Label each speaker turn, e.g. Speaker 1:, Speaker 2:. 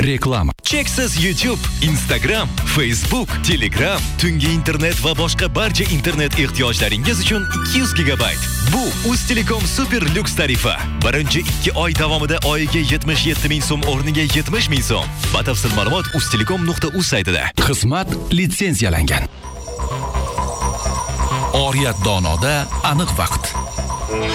Speaker 1: Reklama.
Speaker 2: Cheksiz YouTube, Instagram, Facebook, Telegram, tungi internet va boshqa barcha internet ehtiyojlaringiz uchun 200 GB. Bu Uztelecom super lyuks tarifi. Birinchi 2 oy davomida oyiga 77 ming so'm o'rniga 70 ming so'm. Batafsil ma'lumot uztelecom.uz saytida.
Speaker 1: Xizmat litsenziyalangan. Oriyat donoda aniq vaqt.